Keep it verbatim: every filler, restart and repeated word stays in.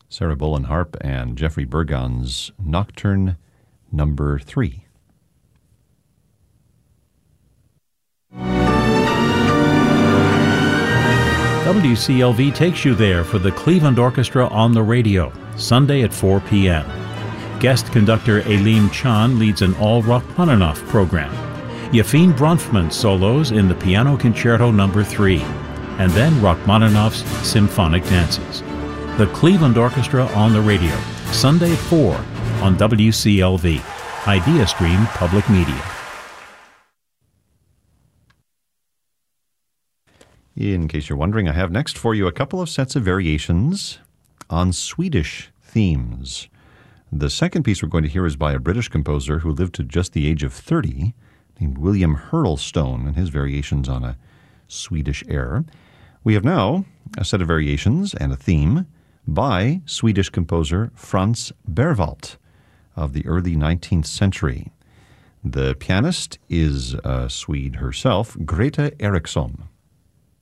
Sarah Bolen harp and Jeffrey Bergon's Nocturne Number Three. W C L V takes you there for the Cleveland Orchestra on the radio, Sunday at four p.m. Guest conductor Aileen Chan leads an all Rachmaninoff program. Yefim Bronfman solos in the Piano Concerto Number Three, and then Rachmaninoff's Symphonic Dances. The Cleveland Orchestra on the radio, Sunday at four on W C L V, IdeaStream Public Media. In case you're wondering, I have next for you a couple of sets of variations on Swedish themes. The second piece we're going to hear is by a British composer who lived to just the age of thirty, named William Hurlstone, and his variations on a Swedish air. We have now a set of variations and a theme by Swedish composer Franz Berwald of the early nineteenth century. The pianist is a Swede herself, Greta Eriksson.